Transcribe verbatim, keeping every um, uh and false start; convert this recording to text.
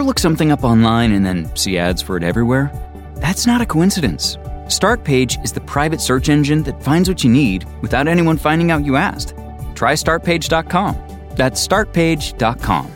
look something up online and then see ads for it everywhere? That's not a coincidence. Startpage is the private search engine that finds what you need without anyone finding out you asked. Try start page dot com. That's start page dot com.